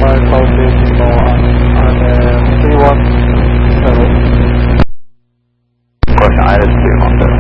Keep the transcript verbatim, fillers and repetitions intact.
five southeast Lima one and uh, three one seven. Caution, Iris three one seven.